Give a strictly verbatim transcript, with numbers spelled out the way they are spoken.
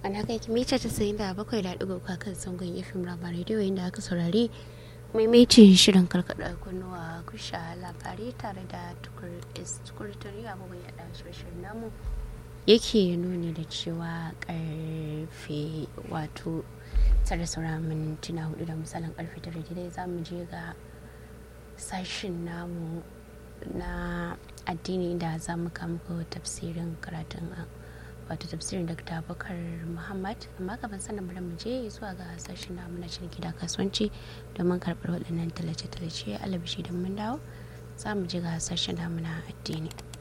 ana kai kimita ta sayin da bakwai da ɗigo kan zangon ifim rama rediyo inda aka saurari maimaitin shirin karkada kunnuwa kusha labarai tare da tukurturi abubuwan yada shirin namu yake nuni da cewa karfe wato tare sauran mintuna hudu da misalin karfe tare dai za mu je ga sashin namu na addini da za mu kama tafsirin karatun wato tafsirin Dakta Bakar Muhammad. Amma gaban sanin bari mu je zuwa ga sashen namu na cikin gida kasuwanci domin karɓar waɗannan tallace-tallace alabishi don mun dawo za mu je ga sashen namu na addini.